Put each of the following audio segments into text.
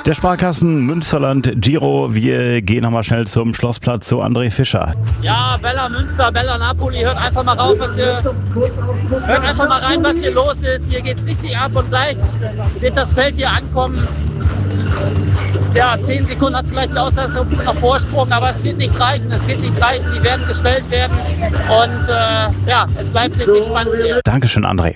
Der Sparkassen Münsterland Giro. Wir gehen nochmal schnell zum Schlossplatz zu André Fischer. Ja, Bella Münster, Bella Napoli, hört einfach mal rauf, hört einfach mal rein, was hier los ist. Hier geht's richtig ab und gleich wird das Feld hier ankommen. Ja, 10 Sekunden hat vielleicht die Auslastung noch Vorsprung, aber es wird nicht reichen, Die werden gestellt werden und es bleibt wirklich spannend hier. Dankeschön, André.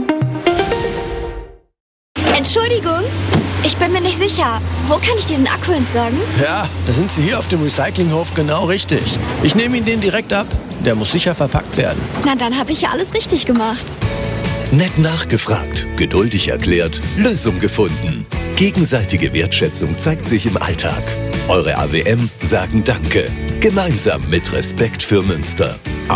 Entschuldigung, ich bin mir nicht sicher. Wo kann ich diesen Akku entsorgen? Ja, da sind Sie hier auf dem Recyclinghof genau richtig. Ich nehme Ihnen den direkt ab. Der muss sicher verpackt werden. Na, dann habe ich ja alles richtig gemacht. Nett nachgefragt, geduldig erklärt, Lösung gefunden. Gegenseitige Wertschätzung zeigt sich im Alltag. Eure AWM sagen Danke. Gemeinsam mit Respekt für Münster.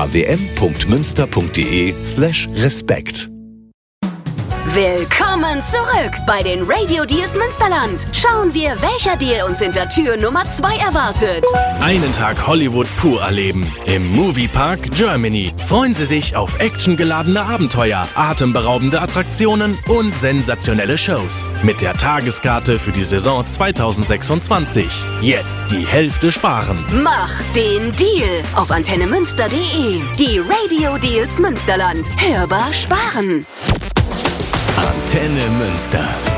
awm.münster.de/Respekt. Willkommen zurück bei den Radio Deals Münsterland. Schauen wir, welcher Deal uns hinter Tür Nummer 2 erwartet. Einen Tag Hollywood pur erleben. Im Moviepark Germany. Freuen Sie sich auf actiongeladene Abenteuer, atemberaubende Attraktionen und sensationelle Shows. Mit der Tageskarte für die Saison 2026. Jetzt die Hälfte sparen. Mach den Deal auf antennemünster.de. Die Radio Deals Münsterland. Hörbar sparen. Antenne Münster.